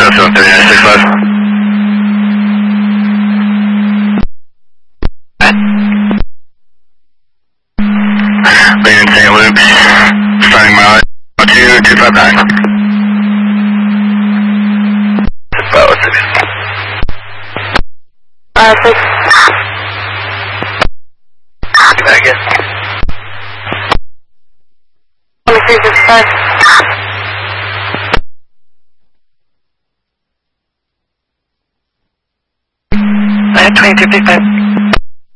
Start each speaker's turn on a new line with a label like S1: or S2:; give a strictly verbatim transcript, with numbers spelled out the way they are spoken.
S1: seven three nine six five. Leaving Saint Luke's, starting mileage two two five nine. About six.
S2: Uh, six.
S1: I guess.
S2: twenty-three fifty-five. I have twenty-three fifty-five.